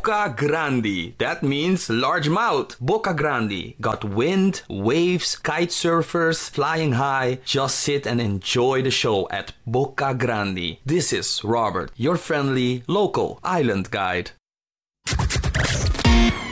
Boca Grande. That means large mouth. Boca Grande. Got wind, waves, kite surfers, flying high. Just sit and enjoy the show at Boca Grande. This is Robert, your friendly local island guide.